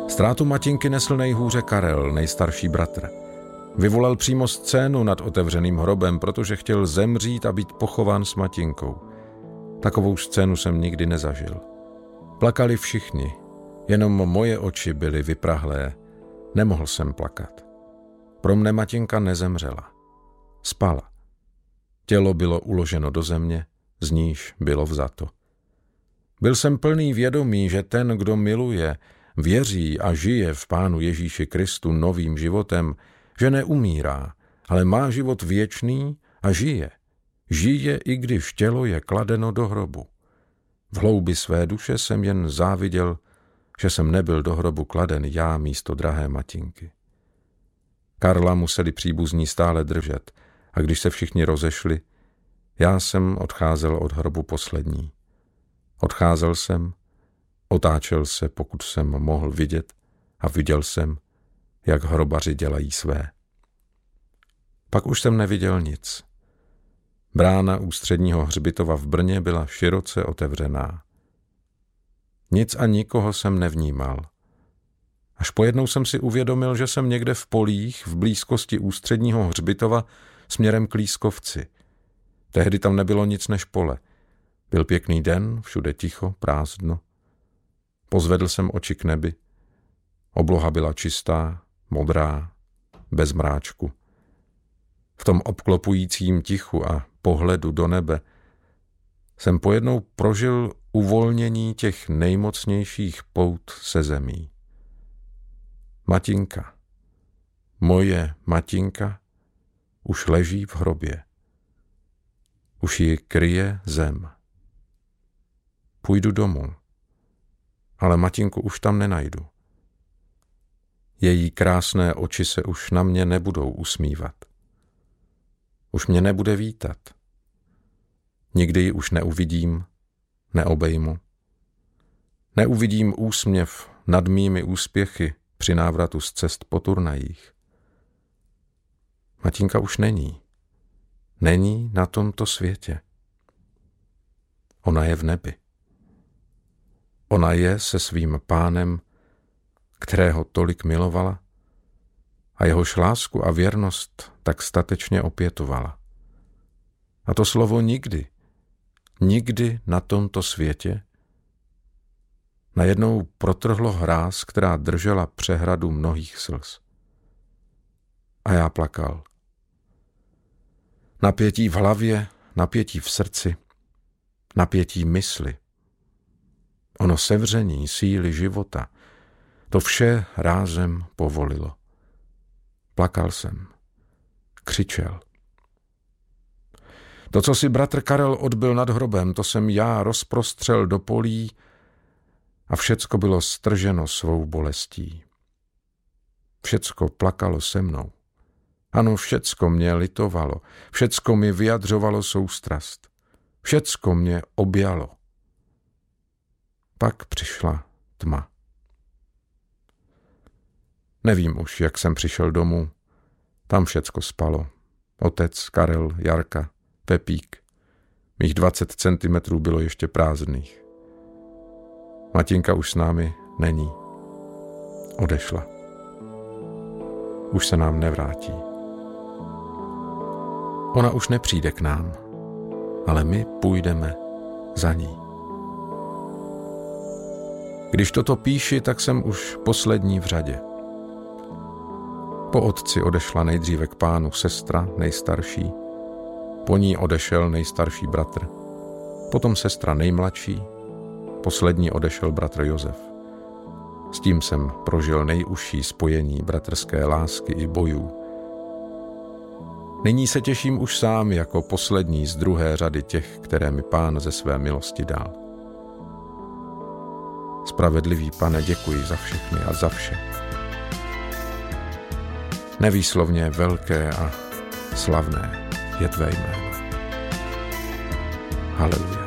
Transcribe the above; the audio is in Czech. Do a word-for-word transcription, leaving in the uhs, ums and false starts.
Ztrátu Matinky nesl nejhůře Karel, nejstarší bratr. Vyvolal přímo scénu nad otevřeným hrobem, protože chtěl zemřít a být pochován s Matinkou. Takovou scénu jsem nikdy nezažil. Plakali všichni, jenom moje oči byly vyprahlé. Nemohl jsem plakat. Pro mne Matinka nezemřela. Spala. Tělo bylo uloženo do země, z níž bylo vzato. Byl jsem plný vědomí, že ten, kdo miluje, věří a žije v Pánu Ježíši Kristu novým životem, že neumírá, ale má život věčný a žije. Žije, i když tělo je kladeno do hrobu. V hloubi své duše jsem jen záviděl, že jsem nebyl do hrobu kladen já místo drahé Matinky. Karla museli příbuzní stále držet a když se všichni rozešli, já jsem odcházel od hrobu poslední. Odcházel jsem, otáčel se, pokud jsem mohl vidět, a viděl jsem, jak hrobaři dělají své. Pak už jsem neviděl nic. Brána ústředního hřbitova v Brně byla široce otevřená. Nic a nikoho jsem nevnímal. Až pojednou jsem si uvědomil, že jsem někde v polích v blízkosti ústředního hřbitova směrem k Lískovci. Tehdy tam nebylo nic než pole. Byl pěkný den, všude ticho, prázdno. Pozvedl jsem oči k nebi. Obloha byla čistá, modrá, bez mráčku. V tom obklopujícím tichu a pohledu do nebe jsem pojednou prožil uvolnění těch nejmocnějších pout se zemí. Matinka, moje Matinka, už leží v hrobě. Už ji kryje zem. Půjdu domů, ale Matinku už tam nenajdu. Její krásné oči se už na mě nebudou usmívat. Už mě nebude vítat. Nikdy ji už neuvidím, neobejmu. Neuvidím úsměv nad mými úspěchy při návratu z cest po turnajích. Matinka už není. Není na tomto světě. Ona je v nebi. Ona je se svým Pánem, kterého tolik milovala a jehož lásku a věrnost tak statečně opětovala. A to slovo nikdy, nikdy na tomto světě najednou protrhlo hráz, která držela přehradu mnohých slz. A já plakal. Napětí v hlavě, napětí v srdci, napětí mysli. Ono sevření síly života, to vše rázem povolilo. Plakal jsem, křičel. To, co si bratr Karel odbyl nad hrobem, to jsem já rozprostřel do polí a všecko bylo strženo svou bolestí. Všecko plakalo se mnou. Ano, všecko mě litovalo, všecko mi vyjadřovalo soustrast. Všecko mě objalo. Pak přišla tma. Nevím už, jak jsem přišel domů. Tam všecko spalo. Otec, Karel, Jarka, Pepík. Mých dvacet centimetrů bylo ještě prázdných. Matinka už s námi není. Odešla. Už se nám nevrátí. Ona už nepřijde k nám, ale my půjdeme za ní. Když toto píši, tak jsem už poslední v řadě. Po otci odešla nejdříve k Pánu sestra, nejstarší, po ní odešel nejstarší bratr, potom sestra nejmladší, poslední odešel bratr Josef. S tím jsem prožil nejužší spojení bratrské lásky i bojů. Nyní se těším už sám jako poslední z druhé řady těch, které mi Pán ze své milosti dal. Spravedlivý Pane, děkuji za všechny a za vše. Nevýslovně velké a slavné je tvé jméno. Haleluja.